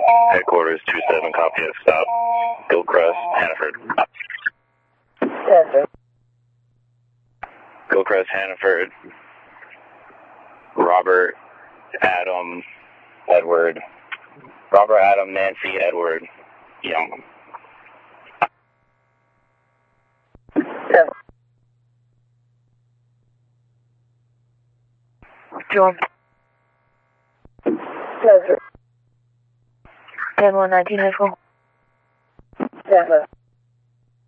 Headquarters 27, copy at stop. Gilcrest, Hannaford. Yes, sir. Gilcrest, Hannaford. Robert, Adam, Edward. Robert, Adam, Nancy, Edward, Young. Yes. John. Yes, sir. 10-119 High School. Yes, sir.